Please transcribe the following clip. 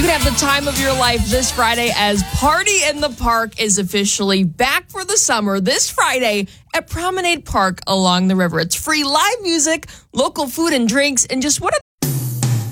can have the time of your life this Friday as Party in the Park is officially back for the summer this Friday at Promenade Park along the river. It's free live music, local food and drinks, and just what a